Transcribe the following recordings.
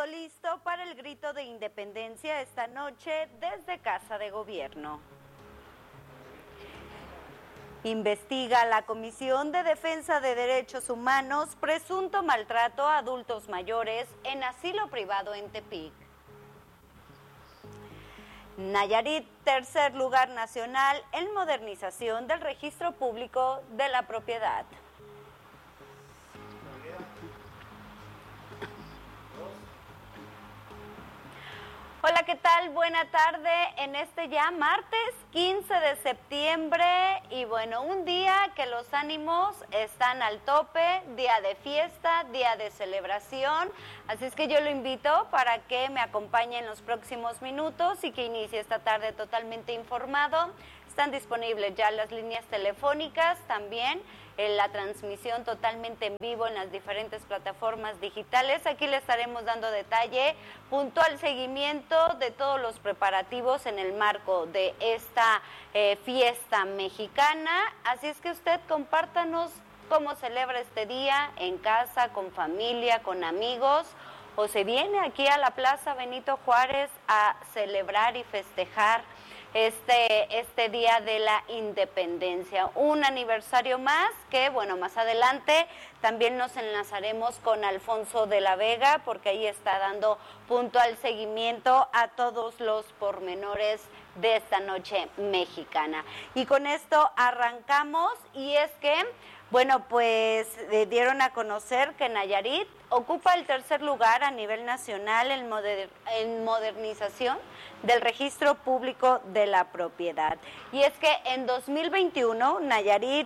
todo listo para el grito de independencia esta noche desde Casa de Gobierno. Investiga la Comisión de Defensa de Derechos Humanos presunto maltrato a adultos mayores en asilo privado en Tepic. Nayarit, tercer lugar nacional en modernización del registro público de la propiedad. Hola, ¿qué tal? Buena tarde en este ya martes 15 de septiembre y bueno, un día que los ánimos están al tope, día de fiesta, día de celebración, así es que yo lo invito para que me acompañe en los próximos minutos y que inicie esta tarde totalmente informado. Están disponibles ya las líneas telefónicas, también la transmisión totalmente en vivo en las diferentes plataformas digitales. Aquí le estaremos dando detalle, puntual seguimiento de todos los preparativos en el marco de esta fiesta mexicana. Así es que usted compártanos cómo celebra este día en casa, con familia, con amigos, o se viene aquí a la Plaza Benito Juárez a celebrar y festejar este día de la independencia, un aniversario más que, bueno, más adelante también nos enlazaremos con Alfonso de la Vega, porque ahí está dando puntual seguimiento a todos los pormenores de esta noche mexicana. Y con esto arrancamos, y es que, bueno, pues dieron a conocer que Nayarit ocupa el tercer lugar a nivel nacional en modernización del registro público de la propiedad. Y es que en 2021 Nayarit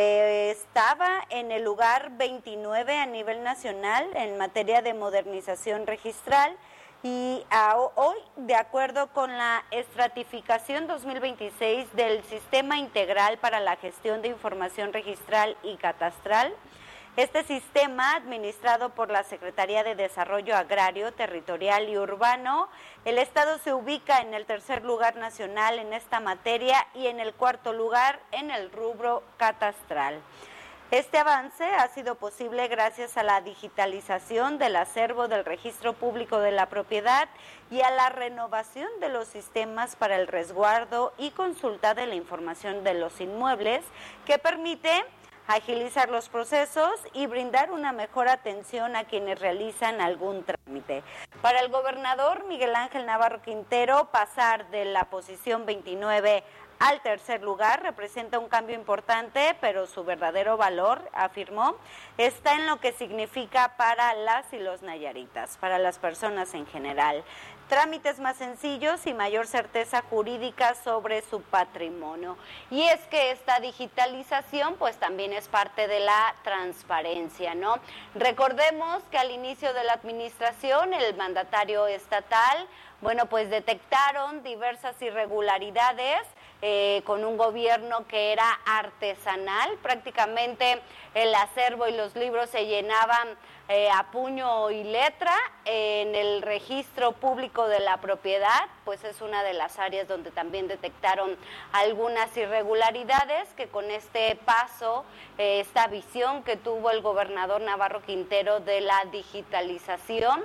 estaba en el lugar 29 a nivel nacional en materia de modernización registral. Y hoy, de acuerdo con la estratificación 2026 del Sistema Integral para la Gestión de Información Registral y Catastral, este sistema, administrado por la Secretaría de Desarrollo Agrario, Territorial y Urbano, el Estado se ubica en el tercer lugar nacional en esta materia y en el cuarto lugar en el rubro catastral. Este avance ha sido posible gracias a la digitalización del acervo del registro público de la propiedad y a la renovación de los sistemas para el resguardo y consulta de la información de los inmuebles, que permite agilizar los procesos y brindar una mejor atención a quienes realizan algún trámite. Para el gobernador Miguel Ángel Navarro Quintero, pasar de la posición 29 al tercer lugar representa un cambio importante, pero su verdadero valor, afirmó, está en lo que significa para las y los nayaritas, para las personas en general. Trámites más sencillos y mayor certeza jurídica sobre su patrimonio. Y es que esta digitalización pues también es parte de la transparencia, ¿no? Recordemos que al inicio de la administración el mandatario estatal, bueno, pues detectaron diversas irregularidades con un gobierno que era artesanal. Prácticamente el acervo y los libros se llenaban a puño y letra. En el registro público de la propiedad, pues es una de las áreas donde también detectaron algunas irregularidades, que con este paso, esta visión que tuvo el gobernador Navarro Quintero de la digitalización,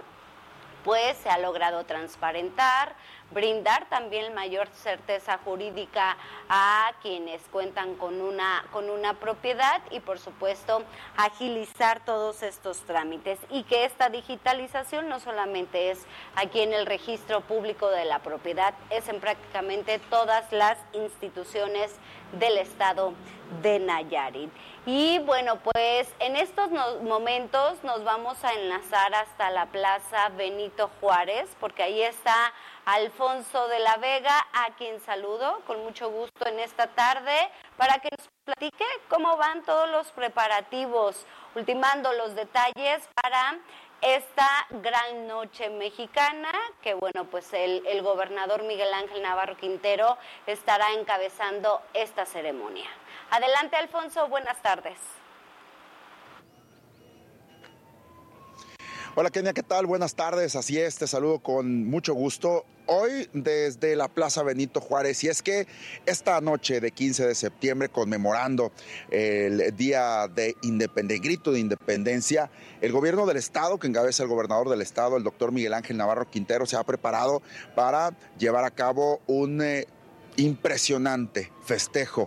pues se ha logrado transparentar, brindar también mayor certeza jurídica a quienes cuentan con una propiedad y, por supuesto, agilizar todos estos trámites, y que esta digitalización no solamente es aquí en el registro público de la propiedad, es en prácticamente todas las instituciones del estado de Nayarit. Y bueno, pues en estos momentos nos vamos a enlazar hasta la Plaza Benito Juárez, porque ahí está Alfonso de la Vega, a quien saludo con mucho gusto en esta tarde, para que nos platique cómo van todos los preparativos, ultimando los detalles para esta gran noche mexicana, que bueno, pues el gobernador Miguel Ángel Navarro Quintero estará encabezando esta ceremonia. Adelante, Alfonso, buenas tardes. Hola Kenia, ¿qué tal? Buenas tardes, así es, te saludo con mucho gusto. Hoy desde la Plaza Benito Juárez, y es que esta noche de 15 de septiembre, conmemorando el Día de Independencia, grito de independencia, el gobierno del estado, que encabeza el gobernador del estado, el doctor Miguel Ángel Navarro Quintero, se ha preparado para llevar a cabo un impresionante festejo.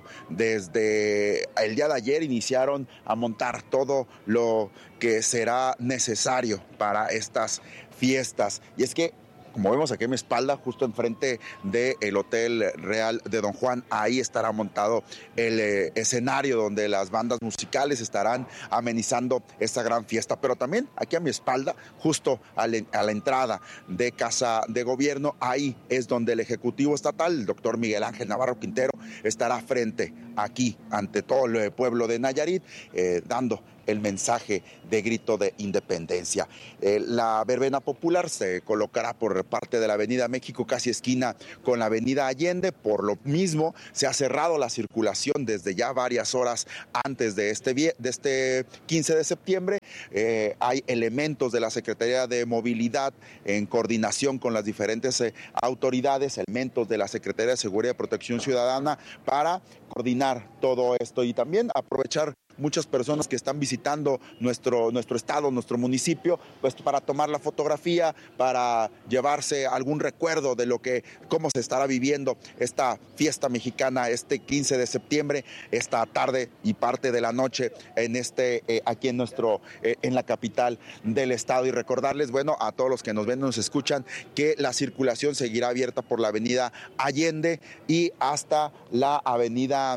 Desde el día de ayer iniciaron a montar todo lo que será necesario para estas fiestas. Y es que, como vemos aquí a mi espalda, justo enfrente del Hotel Real de Don Juan, ahí estará montado el escenario donde las bandas musicales estarán amenizando esta gran fiesta. Pero también aquí a mi espalda, justo a la entrada de Casa de Gobierno, ahí es donde el Ejecutivo Estatal, el doctor Miguel Ángel Navarro Quintero, estará frente aquí ante todo el pueblo de Nayarit, dando el mensaje de grito de independencia. La verbena popular se colocará por parte de la Avenida México, casi esquina con la Avenida Allende. Por lo mismo, se ha cerrado la circulación desde ya varias horas antes de este 15 de septiembre. Hay elementos de la Secretaría de Movilidad en coordinación con las diferentes autoridades, elementos de la Secretaría de Seguridad y Protección Ciudadana para coordinar todo esto y también aprovechar muchas personas que están visitando nuestro estado, nuestro municipio, pues para tomar la fotografía, para llevarse algún recuerdo de cómo se estará viviendo esta fiesta mexicana este 15 de septiembre, esta tarde y parte de la noche aquí en la capital del estado. Y recordarles, bueno, a todos los que nos ven y nos escuchan, que la circulación seguirá abierta por la Avenida Allende y hasta la Avenida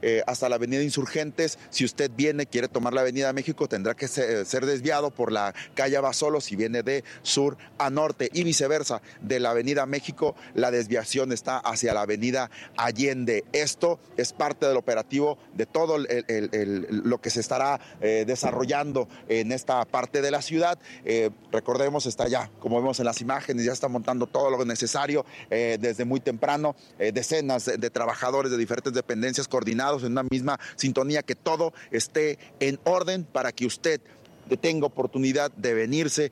Insurgentes. Si usted quiere tomar la Avenida México, tendrá que ser desviado por la calle Abasolo si viene de sur a norte, y viceversa. De la Avenida México, la desviación está hacia la Avenida Allende. Esto es parte del operativo de todo lo que se estará desarrollando en esta parte de la ciudad. Recordemos, está ya, como vemos en las imágenes, ya está montando todo lo necesario desde muy temprano, decenas de trabajadores de diferentes dependencias coordinados en una misma sintonía, que todo esté en orden para que usted tenga oportunidad de venirse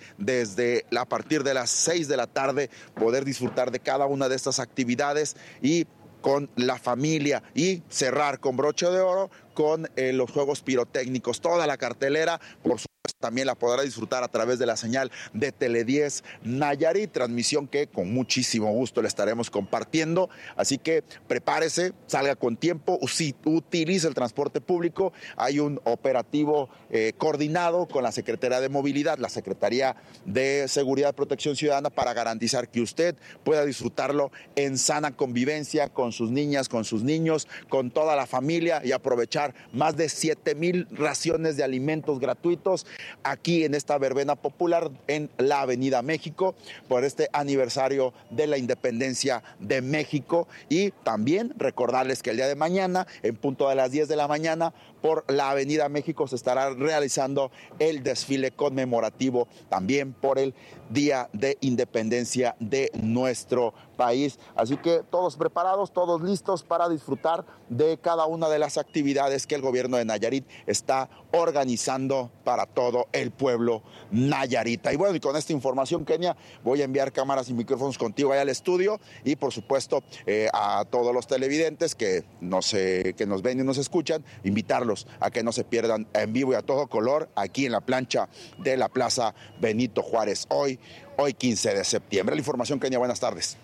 a partir de las 6 de la tarde, poder disfrutar de cada una de estas actividades y con la familia, y cerrar con broche de oro con los juegos pirotécnicos. Toda la cartelera, por supuesto, también la podrá disfrutar a través de la señal de Tele10 Nayarit, transmisión que con muchísimo gusto le estaremos compartiendo. Así que prepárese, salga con tiempo, utilice el transporte público. Hay un operativo coordinado con la Secretaría de Movilidad, la Secretaría de Seguridad y Protección Ciudadana, para garantizar que usted pueda disfrutarlo en sana convivencia con sus niñas, con sus niños, con toda la familia, y aprovechar más de 7,000 raciones de alimentos gratuitos aquí en esta verbena popular en la Avenida México por este aniversario de la independencia de México. Y también recordarles que el día de mañana, en punto de las 10 de la mañana, por la Avenida México se estará realizando el desfile conmemorativo también por el Día de Independencia de nuestro país. Así que todos preparados, todos listos para disfrutar de cada una de las actividades que el gobierno de Nayarit está organizando para todo el pueblo nayarita. Y bueno, y con esta información, Kenia, voy a enviar cámaras y micrófonos contigo allá al estudio, y por supuesto a todos los televidentes que nos ven y nos escuchan, invitarlos a que no se pierdan en vivo y a todo color aquí en la plancha de la Plaza Benito Juárez, hoy 15 de septiembre. La información, Kenia, buenas tardes.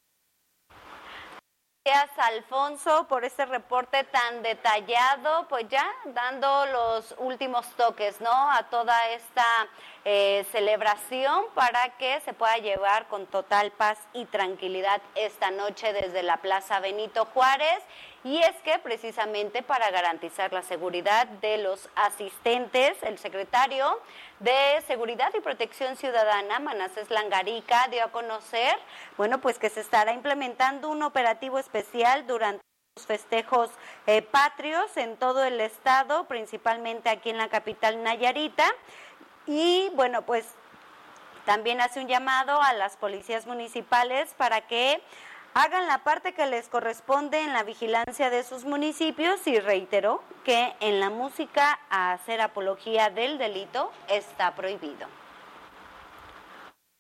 Gracias, Alfonso, por este reporte tan detallado, pues ya dando los últimos toques, ¿no?, a toda esta celebración para que se pueda llevar con total paz y tranquilidad esta noche desde la Plaza Benito Juárez. Y es que precisamente para garantizar la seguridad de los asistentes, el secretario de Seguridad y Protección Ciudadana, Manasés Langarica, dio a conocer, bueno, pues que se estará implementando un operativo especial durante los festejos patrios en todo el estado, principalmente aquí en la capital nayarita. Y bueno, pues también hace un llamado a las policías municipales para que hagan la parte que les corresponde en la vigilancia de sus municipios, y reiteró que en la música hacer apología del delito está prohibido.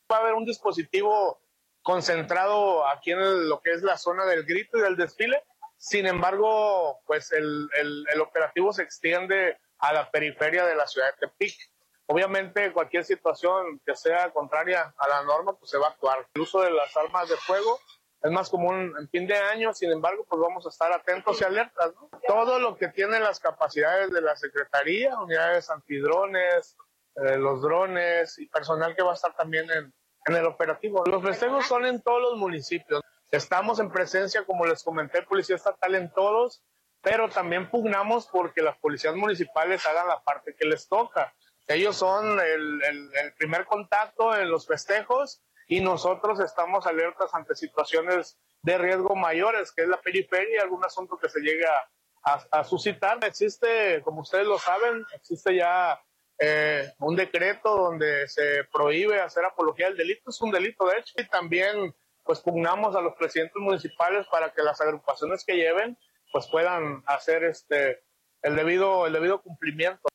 Va a haber un dispositivo concentrado aquí en lo que es la zona del grito y del desfile. Sin embargo, pues el operativo se extiende a la periferia de la ciudad de Tepic. Obviamente, cualquier situación que sea contraria a la norma, pues se va a actuar. El uso de las armas de fuego es más común en fin de año, sin embargo, pues vamos a estar atentos y alertas, ¿no? Todo lo que tiene las capacidades de la Secretaría, unidades antidrones, los drones y personal que va a estar también en el operativo. Los festejos son en todos los municipios. Estamos en presencia, como les comenté, policía estatal en todos, pero también pugnamos porque las policías municipales hagan la parte que les toca. Ellos son el primer contacto en los festejos y nosotros estamos alertas ante situaciones de riesgo mayores, que es la periferia, algún asunto que se llegue a suscitar. Existe, como ustedes lo saben, existe ya un decreto donde se prohíbe hacer apología del delito, es un delito de hecho, y también pues pugnamos a los presidentes municipales para que las agrupaciones que lleven pues puedan hacer el debido cumplimiento.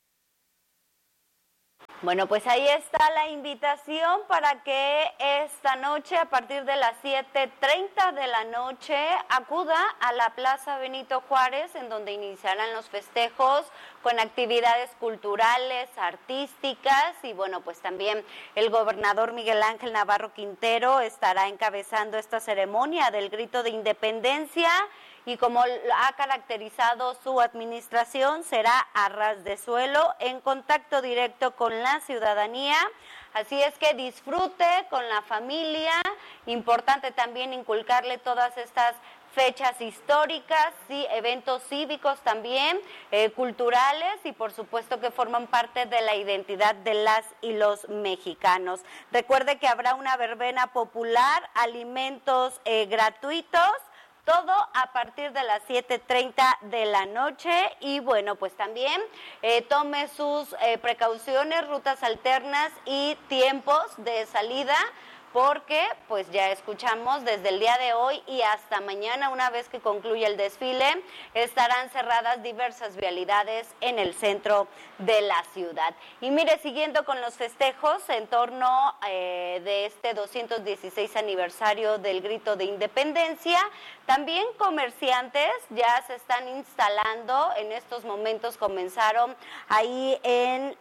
Bueno, pues ahí está la invitación para que esta noche, a partir de las 7:30 de la noche, acuda a la Plaza Benito Juárez, en donde iniciarán los festejos con actividades culturales, artísticas, y bueno, pues también el gobernador Miguel Ángel Navarro Quintero estará encabezando esta ceremonia del grito de independencia. Y como ha caracterizado su administración, será a ras de suelo, en contacto directo con la ciudadanía. Así es que disfrute con la familia. Importante también inculcarle todas estas fechas históricas, sí, eventos cívicos también, culturales, y por supuesto que forman parte de la identidad de las y los mexicanos. Recuerde que habrá una verbena popular, alimentos gratuitos, todo a partir de las 7:30 de la noche. Y bueno, pues también tome sus precauciones, rutas alternas y tiempos de salida, porque pues ya escuchamos desde el día de hoy y hasta mañana, una vez que concluya el desfile, estarán cerradas diversas vialidades en el centro de la ciudad. Y mire, siguiendo con los festejos en torno de este 216 aniversario del Grito de Independencia, también comerciantes ya se están instalando. En estos momentos comenzaron ahí en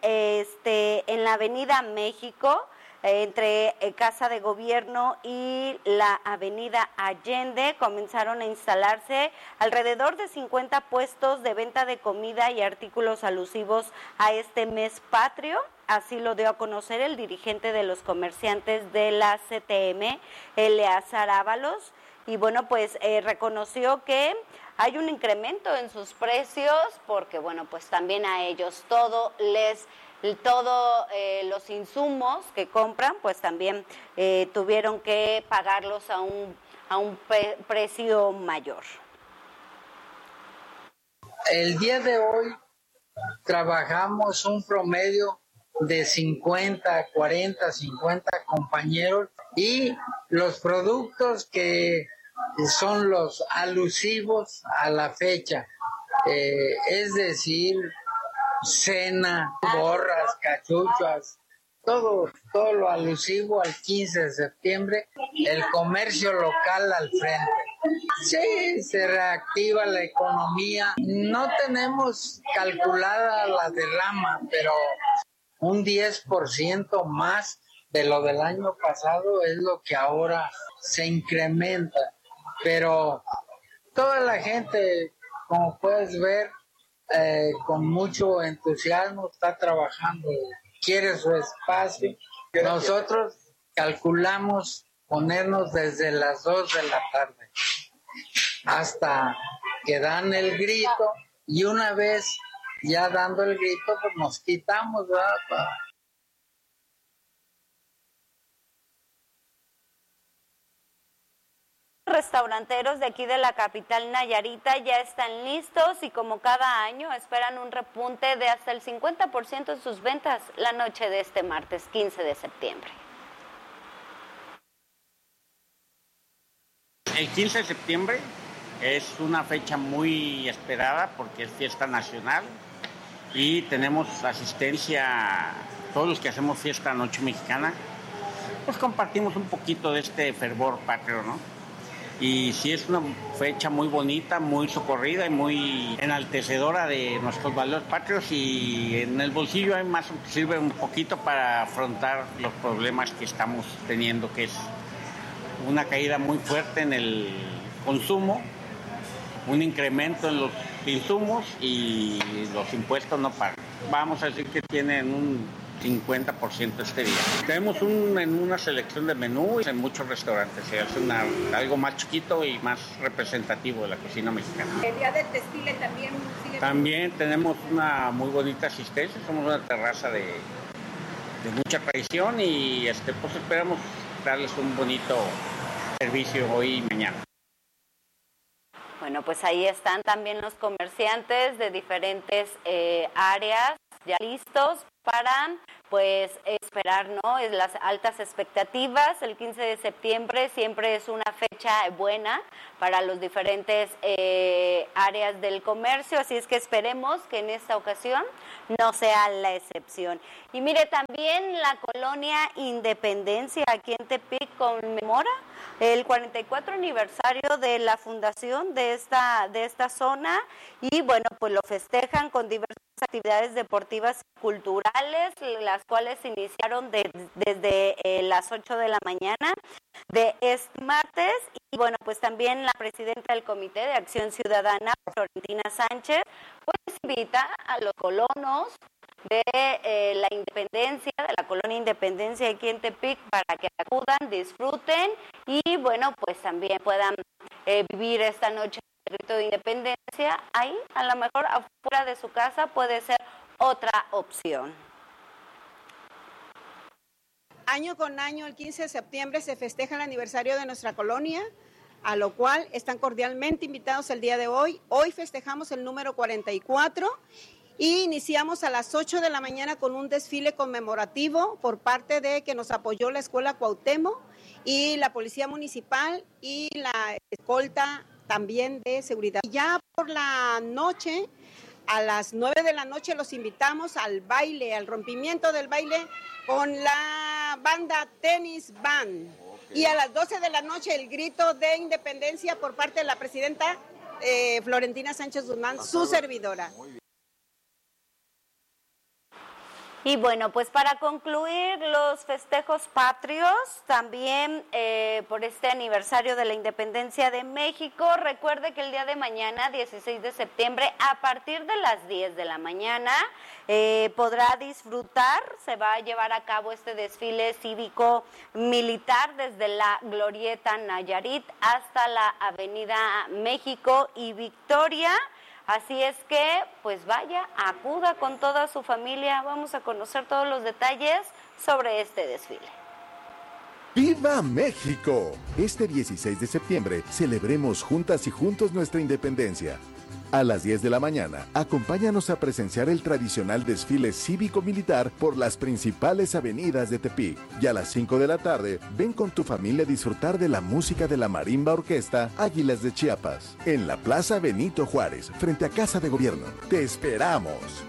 la Avenida México, entre Casa de Gobierno y la Avenida Allende. Comenzaron a instalarse alrededor de 50 puestos de venta de comida y artículos alusivos a este mes patrio. Así lo dio a conocer el dirigente de los comerciantes de la CTM, Eleazar Ábalos. Y bueno, pues reconoció que hay un incremento en sus precios porque, bueno, pues también a ellos todos los insumos que compran, pues también tuvieron que pagarlos a un precio mayor. El día de hoy trabajamos un promedio de 50, 40, 50 compañeros, y los productos que son los alusivos a la fecha, es decir, cena, gorras, cachuchas, todo lo alusivo al 15 de septiembre, el comercio local al frente. Sí, se reactiva la economía. No tenemos calculada la derrama, pero un 10% más de lo del año pasado es lo que ahora se incrementa. Pero toda la gente, como puedes ver, con mucho entusiasmo está trabajando, quiere su espacio. Nosotros calculamos ponernos desde las 2 de la tarde hasta que dan el grito, y una vez ya dando el grito, pues nos quitamos, ¿verdad? Restauranteros de aquí de la capital Nayarita ya están listos y, como cada año, esperan un repunte de hasta el 50% en sus ventas la noche de este martes 15 de septiembre. El 15 de septiembre es una fecha muy esperada porque es fiesta nacional y tenemos asistencia, todos los que hacemos fiesta Noche Mexicana, pues compartimos un poquito de este fervor patrio, ¿no? Y sí es una fecha muy bonita, muy socorrida y muy enaltecedora de nuestros valores patrios, y en el bolsillo hay más, sirve un poquito para afrontar los problemas que estamos teniendo, que es una caída muy fuerte en el consumo, un incremento en los insumos y los impuestos no pagan. Vamos a decir que tienen un 50% este día. Tenemos una selección de menú en muchos restaurantes. Se hace algo más chiquito y más representativo de la cocina mexicana. El día del desfile también sigue. También tenemos una muy bonita asistencia. Somos una terraza de mucha tradición y pues esperamos darles un bonito servicio hoy y mañana. Bueno, pues ahí están también los comerciantes de diferentes áreas ya listos para pues esperar, ¿no? Es las altas expectativas. El 15 de septiembre siempre es una fecha buena para los diferentes áreas del comercio, así es que esperemos que en esta ocasión no sea la excepción. Y mire, también la colonia Independencia aquí en Tepic conmemora el 44 aniversario de la fundación de esta zona, y bueno, pues lo festejan con diversas actividades deportivas y culturales, las cuales se iniciaron desde las 8 de la mañana de este martes. Y bueno, pues también la presidenta del Comité de Acción Ciudadana, Florentina Sánchez, pues invita a los colonos de la Independencia, de la colonia Independencia aquí en Tepic, para que acudan, disfruten y bueno, pues también puedan vivir esta noche el grito de Independencia. Ahí, a lo mejor afuera de su casa, puede ser otra opción. Año con año, el 15 de septiembre, se festeja el aniversario de nuestra colonia, a lo cual están cordialmente invitados el día de hoy. Hoy festejamos el número 44 y iniciamos a las 8 de la mañana con un desfile conmemorativo por parte de que nos apoyó la Escuela Cuauhtémoc y la Policía Municipal y la escolta también de seguridad. Ya por la noche, a las 9 de la noche, los invitamos al baile, al rompimiento del baile con la banda Tennis Band. Y a las 12 de la noche el grito de Independencia por parte de la presidenta Florentina Sánchez Guzmán, su servidora. Y bueno, pues para concluir los festejos patrios, también por este aniversario de la independencia de México, recuerde que el día de mañana, 16 de septiembre, a partir de las 10 de la mañana, podrá disfrutar, se va a llevar a cabo este desfile cívico-militar desde la Glorieta Nayarit hasta la Avenida México y Victoria. Así es que, pues vaya, acuda con toda su familia. Vamos a conocer todos los detalles sobre este desfile. ¡Viva México! Este 16 de septiembre celebremos juntas y juntos nuestra independencia. A las 10 de la mañana, acompáñanos a presenciar el tradicional desfile cívico-militar por las principales avenidas de Tepic. Y a las 5 de la tarde, ven con tu familia a disfrutar de la música de la marimba orquesta Águilas de Chiapas, en la Plaza Benito Juárez, frente a Casa de Gobierno. ¡Te esperamos!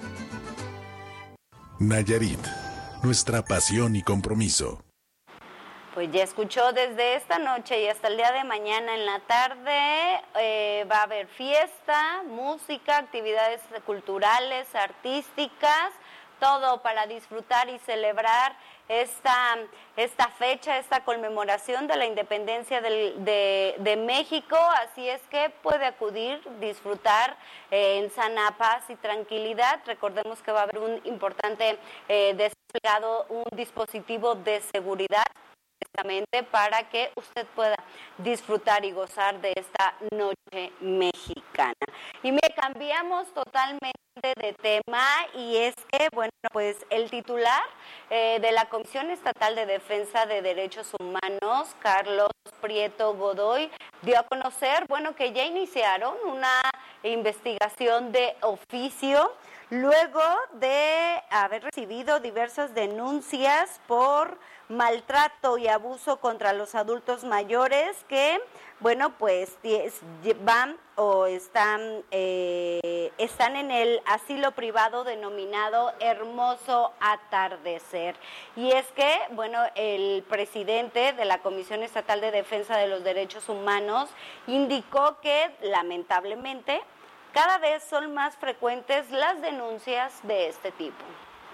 Nayarit, nuestra pasión y compromiso. Pues ya escuchó, desde esta noche y hasta el día de mañana en la tarde va a haber fiesta, música, actividades culturales, artísticas, todo para disfrutar y celebrar esta fecha, esta conmemoración de la independencia de México. Así es que puede acudir, disfrutar en sana paz y tranquilidad. Recordemos que va a haber un importante desplegado, un dispositivo de seguridad para que usted pueda disfrutar y gozar de esta noche mexicana. Y me cambiamos totalmente de tema, y es que, bueno, pues el titular de la Comisión Estatal de Defensa de Derechos Humanos, Carlos Prieto Godoy, dio a conocer, bueno, que ya iniciaron una investigación de oficio luego de haber recibido diversas denuncias por maltrato y abuso contra los adultos mayores que, bueno, pues van o están en el asilo privado denominado Hermoso Atardecer. Y es que, bueno, el presidente de la Comisión Estatal de Defensa de los Derechos Humanos indicó que, lamentablemente, cada vez son más frecuentes las denuncias de este tipo.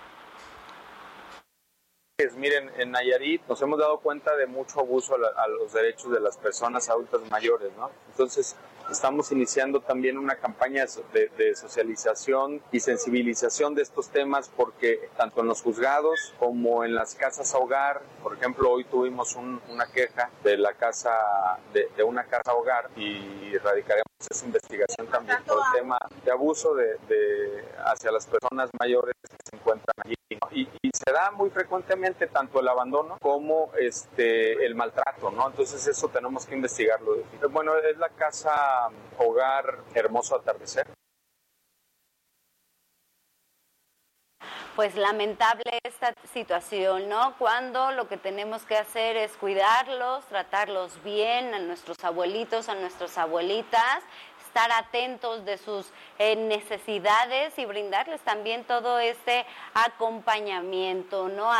Miren, en Nayarit nos hemos dado cuenta de mucho abuso a los derechos de las personas adultas mayores, ¿no? Entonces, estamos iniciando también una campaña de socialización y sensibilización de estos temas, porque tanto en los juzgados como en las casas hogar, por ejemplo, hoy tuvimos una queja de la casa, de una casa hogar, y radicaremos esa investigación también por el tema de abuso hacia las personas mayores que se encuentran allí, ¿no? Y se da muy frecuentemente tanto el abandono como el maltrato, ¿no? Entonces eso tenemos que investigarlo. Bueno, es la casa hogar Hermoso Atardecer. Pues lamentable esta situación, ¿no? Cuando lo que tenemos que hacer es cuidarlos, tratarlos bien, a nuestros abuelitos, a nuestras abuelitas, estar atentos de sus necesidades y brindarles también todo este acompañamiento, ¿no?